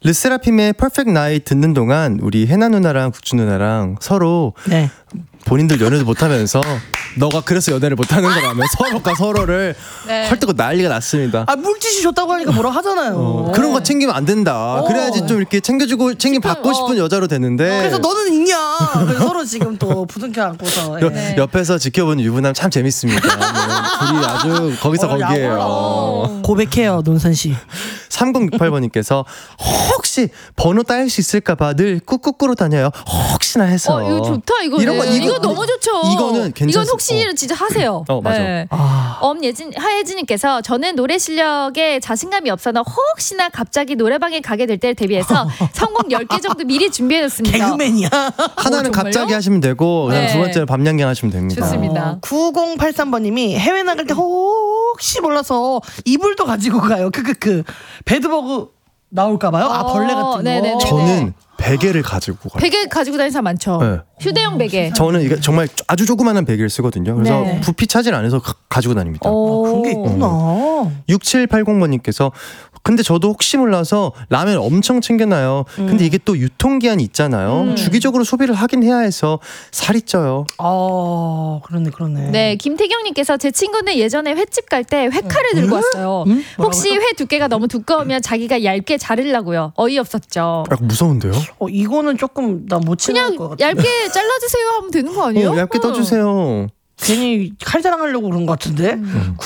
르세라핌의 퍼펙트 나잇 듣는 동안 우리 해나 누나랑 국주 누나랑 서로 네. 본인들 연애도 못하면서 너가 그래서 연애를 못하는 거라며 서로가 서로를 네. 헐뜯고 난리가 났습니다. 아 물티슈 줬다고 하니까 뭐라 하잖아요. 그런 거 챙기면 안 된다. 그래야지 좀 이렇게 챙겨주고 받고 싶은 여자로 되는데. 그래서 너는 있냐? 그래서 서로 지금 또 부둥켜 안고서. 예. 옆에서 지켜보는 유부남 참 재밌습니다. 둘이 아주 거기서 거기에요. 고백해요, 논선 씨. 3068번님께서 혹시 번호 따일 수 있을까봐 늘 꾹꾹꾸로 다녀요. 혹시나 해서. 이거 좋다 이거는. 이거 너무 좋죠. 이거는 괜찮습니다. 이건 혹시 진짜 하세요. 맞아. 네. 하예진님께서 저는 노래 실력에 자신감이 없어서 혹시나 갑자기 노래방에 가게 될 때를 대비해서 성공 10개 정도 미리 준비해놓습니다. 개그맨이야. 하나는 갑자기 하시면 되고 그다음 두 번째는 밤양갱 하시면 됩니다. 좋습니다. 9083번님이 해외 나갈 때 혹시 몰라서 이불도 가지고 가요. 배드버그 나올까봐요. 벌레 같은 거. 네네네. 저는 베개를 가지고 가요. 베개 가지고 다니는 사람 많죠. 네. 휴대용 베개. 저는 이게 정말 아주 조그마한 베개를 쓰거든요. 그래서 네. 부피 차질 안 해서 가지고 다닙니다. 그런 게 있구나. 6780번님께서 근데 저도 혹시 몰라서 라면 엄청 챙겨놔요. 근데 이게 또 유통기한이 있잖아요. 주기적으로 소비를 하긴 해야 해서 살이 쪄요. 그러네. 네, 김태경님께서 제 친구는 예전에 횟집 갈 때 회칼을 들고 왔어요. 혹시 회 두께가 너무 두꺼우면 자기가 얇게 자르려고요. 어이없었죠. 약간 무서운데요? 이거는 조금 나 못 지나갈 것 같아. 얇게 잘라주세요 하면 되는 거 아니에요? 얇게 떠주세요. 괜히 칼자랑하려고 그런 것 같은데.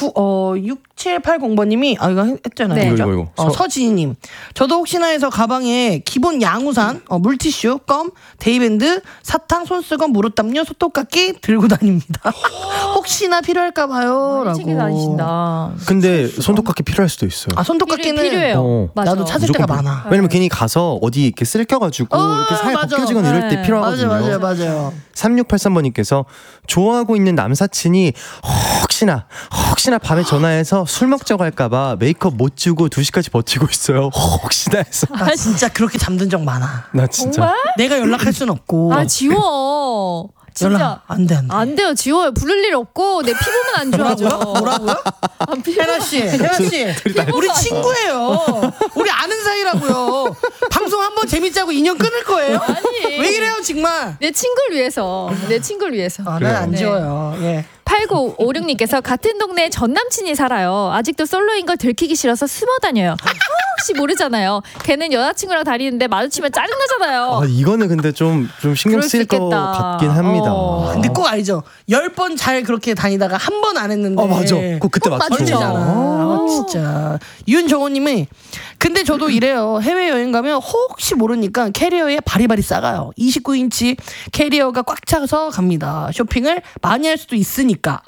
6780번님이 이거 했잖아요. 네. 그죠? 이거. 서지희님, 저도 혹시나 해서 가방에 기본 양우산, 물티슈, 껌, 데이밴드, 사탕, 손수건, 무릎담요, 손톱깎이 들고 다닙니다. 혹시나 필요할까봐요. 많이 챙겨 다니신다. 근데 손톱깎이 필요할 수도 있어요. 손톱깎이는 필요해요. 맞아. 나도 찾을 때가 많아. 왜냐면 괜히 가서 어디 이렇게 쓸겨가지고 이렇게 살 벗겨지거나 이럴 때 필요하거든요. 맞아요. 3683번님께서 좋아하고 있는 남사친이 혹시나 밤에 전화해서 술 먹자고 할까봐 메이크업 못 지우고 2시까지 버티고 있어요. 혹시나 해서. 나 진짜 그렇게 잠든 적 많아. 나 진짜. 정말? 내가 연락할 순 없고. 지워. 진짜 연락 안 돼. 안 돼요. 지워요. 부를 일 없고 내 피부만 안 좋아져. 뭐라고요? 혜나 씨, 우리 친구예요. 우리 아는 사이라고요. 방송 한번 재밌자고 인연 끊을 거예요? 아니. 왜 이래요 정말? 내 친구를 위해서. 난 안 지워요. 예. 8956님께서 같은 동네에 전 남친이 살아요. 아직도 솔로인 걸 들키기 싫어서 숨어 다녀요. 혹시 모르잖아요. 걔는 여자친구랑 다니는데 마주치면 짜증나잖아요. 이거는 근데 좀 신경 쓰일 것 같긴 합니다. 근데 꼭 알죠. 10번 잘 그렇게 다니다가 한 번 안 했는데. 맞아. 꼭 그때 맞춰. 진짜. 윤정호님이 근데 저도 이래요. 해외여행 가면 혹시 모르니까 캐리어에 바리바리 싸가요. 29인치 캐리어가 꽉 차서 갑니다. 쇼핑을 많이 할 수도 있으니까.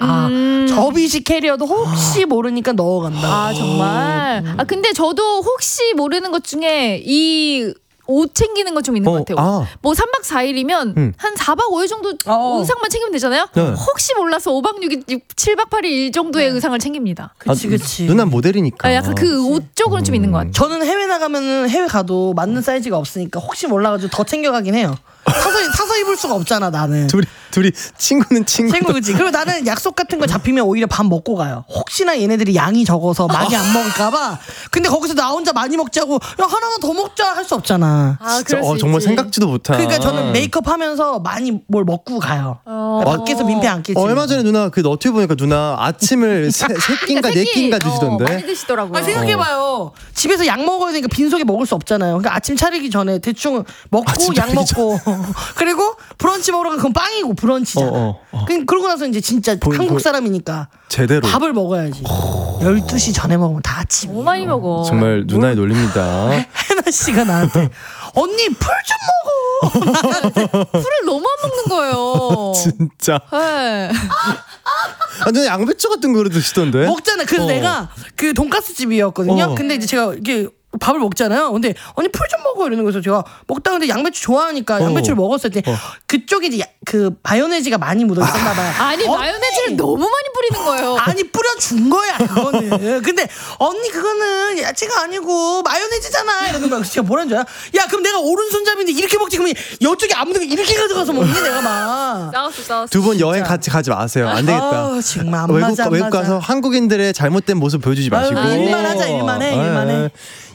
접이식 캐리어도 혹시 모르니까 넣어간다. 정말. 근데 저도 혹시 모르는 것 중에 이 옷 챙기는 거 좀 있는 것 같아요. 뭐 3박 4일이면 한 4박 5일 정도 의상만 챙기면 되잖아요. 네. 혹시 몰라서 5박 6일, 7박 8일 정도의 의상을 챙깁니다. 그치. 누나 모델이니까. 약간 그 옷 쪽으로는 좀 있는 것 같아요. 저는 해외 나가면은 해외 가도 맞는 사이즈가 없으니까 혹시 몰라가지고 더 챙겨가긴 해요. 사서 입을 수가 없잖아 나는. 둘이 친구는 친구. 그치. 그리고 나는 약속 같은 거 잡히면 오히려 밥 먹고 가요. 혹시나 얘네들이 양이 적어서 많이 안 먹을까봐. 근데 거기서 나 혼자 많이 먹자고 야 하나만 더 먹자 할 수 없잖아. 진짜, 정말 생각지도 못한. 그러니까 저는 메이크업 하면서 많이 뭘 먹고 가요. 밖에서 민폐 안 끼치. 얼마 전에 누나 그 너튜브 보니까 누나 아침을 세 끼인가 네 끼인가 드시던데. 많이 드시더라고요. 생각해봐요. 집에서 약 먹어야 되니까 빈속에 먹을 수 없잖아요. 그러니까 아침 차리기 전에 대충 먹고 약 먹고 그리고 브런치 먹으러 가면 그건 빵이고 브런치잖아. 그러고 나서 이제 진짜 한국 사람이니까 제대로 밥을 먹어야지. 12시 전에 먹으면 다 아침. 너무 많이 먹어. 정말 누나의 논리입니다. 혜나 씨가 나한테 언니 풀 좀 먹어. 풀을 너무 안 먹는 거예요. 진짜. 네. 누나 양배추 같은 거로 드시던데. 먹잖아. 그래서 내가 그 돈가스 집이었거든요. 근데 이제 제가 이렇게 밥을 먹잖아요. 근데 언니 풀 좀 먹어 이러는 거죠. 제가 먹다가 근데 양배추 좋아하니까 양배추를 먹었을 때 그쪽에 이제 그 마요네즈가 많이 묻어 있었나 봐요. 아니 마요네즈를 너무 많이 뿌리는 거예요. 아니 뿌려준 거야 그거는. 근데 언니 그거는 야채가 아니고 마요네즈잖아 이러는 거야. 그래서 제가 뭐라는 줄 알아? 야 그럼 내가 오른손잡이인데 이렇게 먹지 그러면 이쪽에 아무도 이렇게 가져가서 먹니 내가 막. 싸웠어. 두 분 여행 같이 가지 마세요. 안 되겠다. 정말 안 외국 맞아. 가서 한국인들의 잘못된 모습 보여주지 마시고. 일만 하자 일만 해.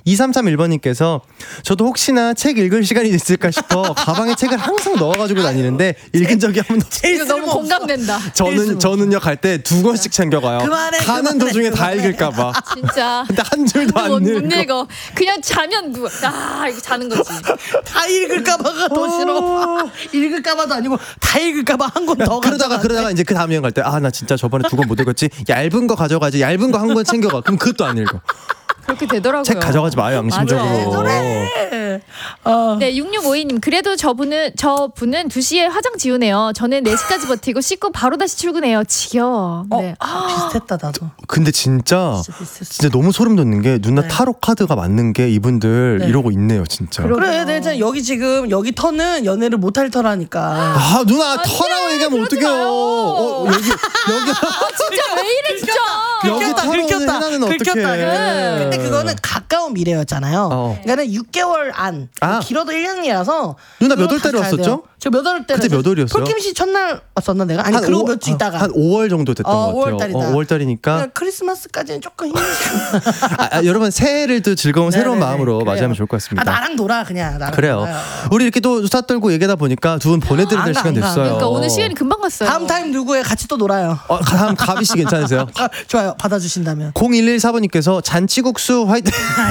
2331번님께서 저도 혹시나 책 읽을 시간이 있을까 싶어 가방에 책을 항상 넣어가지고 다니는데 읽은 적이 한 번도 이거 너무 공감된다. 저는요 갈 때 2권씩 챙겨가요. 가는 도중에 다 읽을까봐. 진짜. 근데 한 줄도 안 못 읽어. 읽어. 그냥 자면 누워. 이거 자는 거지. 다 읽을까봐가 더 싫어. 읽을까봐도 아니고 다 읽을까봐 한 권 더 그러다가 이제 그 다음 여행 갈 때 나 진짜 저번에 2권 못 읽었지. 얇은 거 가져가지. 얇은 거 한 권 챙겨가. 그럼 그것도 안 읽어. 그렇게 되더라고요. 책 가져가지 마요, 양심적으로. 네, 네, 6652님. 그래도 저분은 2시에 화장 지우네요. 저는 4시까지 버티고 씻고 바로 다시 출근해요. 지겨워. 네. 비슷했다 나도. 근데 진짜 너무 소름 돋는 게 누나 타로 카드가 맞는 게 이분들 이러고 있네요, 진짜. 그래, 내가 여기 지금 여기 터는 연애를 못할 터라니까. 누나 터라고 얘기하면 어떡해요. 여기 진짜 왜 이래 진짜. 여기 타로는 해나는 어떡해. 근데 그거는 가까운 미래였잖아요. 그러니까는 6개월 안, 길어도 1년이라서. 누나 몇 월 달에 왔었죠? 저 몇 월 달에. 그때 몇 월이었어요? 폴킴 씨 첫날 왔었나 내가? 아니 그리고 몇 주 있다가. 한 5월 정도 됐던 것 같아요. 5월 달이다. 5월 달이니까. 크리스마스까지는 조금 힘들죠. 여러분 새해를 또 즐거운 새로운 마음으로 맞이하면 좋을 것 같습니다. 나랑 놀아 그냥. 그래요. 놀아요. 우리 이렇게 또 수다 떨고 얘기하다 보니까 두 분 보내드려야 될 시간 됐어요. 그러니까 오늘 시간이 금방 갔어요. 다음 타임 누구에 같이 또 놀아요. 다음 가비 씨 괜찮으세요? 좋아요. 받아주신다면. 0114번님께서 잔치국수 화이팅.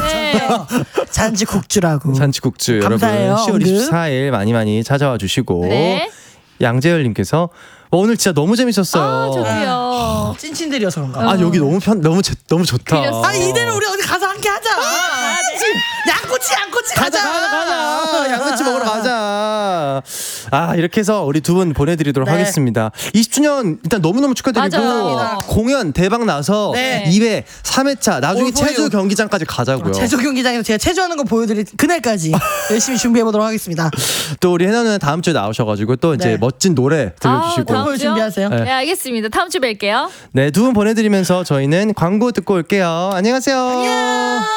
잔치국주라고. 잔치국주 감사해요. 여러분 10월 24일 많이 찾아와 주시고. 네. 양재열님께서 오늘 진짜 너무 재밌었어요. 저도요. 찐친들이어서 그런가. 여기 너무 좋다. 이대로 우리 어디 가서 함께 하자. 양꼬치 가자. 양꼬치 먹으러 가자. 이렇게 해서 우리 두 분 보내드리도록 하겠습니다. 20주년 일단 너무너무 축하드리고 맞아요. 공연 대박 나서 2회, 3회차 나중에 체조 경기장까지 가자고요. 체조 경기장에서 제가 체조하는 거 보여드릴 그날까지 열심히 준비해보도록 하겠습니다. 또 우리 해나 누나 다음 주에 나오셔가지고 또 이제 멋진 노래 들려주시고 다음 준비하세요. 네, 알겠습니다. 다음 주 뵐게요. 네, 두 분 보내드리면서 저희는 광고 듣고 올게요. 안녕하세요. 안녕.